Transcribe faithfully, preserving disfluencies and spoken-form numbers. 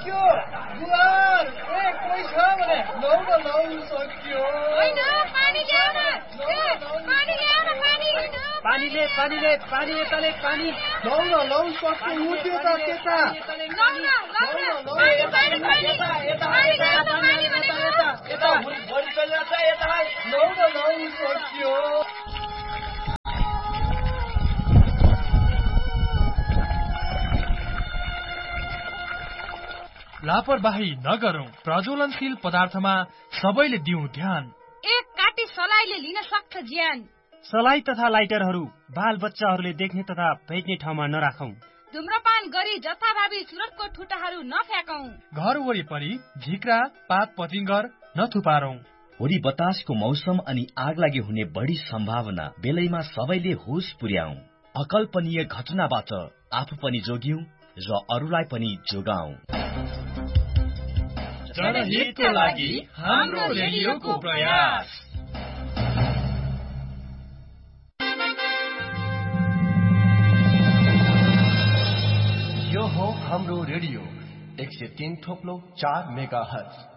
सक्यो गुहार ए कोही छ भने लौ न लौ सक्यो हैन पानी ल्याउन ए पानी ल्याउन पानी पानीले पानीले पानी यताले पानी लौ न लौ सक्यो उठ्यो त त्यता लौ न लौ न पानी पानी पानी यता यता पानी यता यता यता भरि चल्छ यता लौ न लौ सक्यो लापरवाही नगरौं प्रज्वलनशील पदार्थमा सबैले दिउँ ध्यान एक काटी सलाईले लिन सक्छ ज्यान सलाई तथा लाइटरहरू बाल बच्चाहरूले देख्ने तथा भेट्ने ठाउँमा नराखौं धुम्रपान गरी जथाभावी सुरतको ठुटाहरू नफ्याकौं घर वरिपरि झिक्रा पात पतिंगर नथुपारौं होरी बतासको मौसम अनि आगलागी हुने बढी सम्भावना बेलैमा सबैले होस पुर्याउँ अकल्पनीय घटनाबाट आफू पनि जोग्यौं र अरूलाई पनि जोगाउँ जनहितको लागि हाम्रो रेडियोको प्रयास यो हो हाम्रो रेडियो एक सय तीन थोप्लो चार मेगा हर्ज